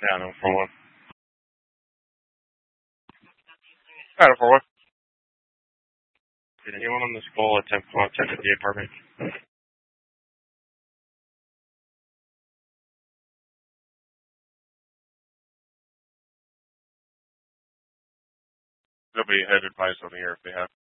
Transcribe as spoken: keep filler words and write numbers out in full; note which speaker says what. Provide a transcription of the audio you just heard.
Speaker 1: Yeah, no, for one. Yeah, no, for one. Did anyone on this call attempt contact at the apartment? Nobody had advised on the air if they have.